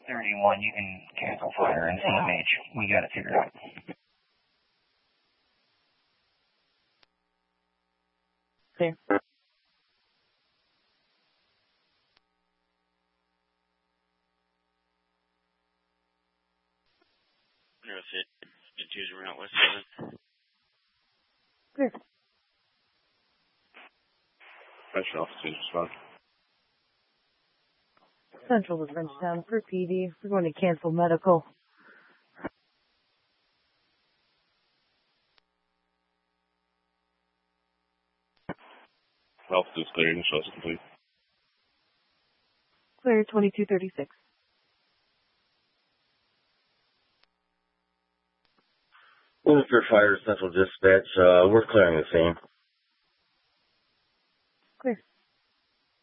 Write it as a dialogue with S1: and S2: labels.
S1: 31, you can cancel fire and CMH. We got it figured out.
S2: Clear.
S3: Choose route west 7.
S2: Clear.
S3: Special officers respond.
S2: Central was Wrenchtown for PD. We're going to cancel medical.
S3: Officers cleared and shows complete.
S2: Clear 2236.
S4: Winter Fire Central Dispatch, we're clearing the scene.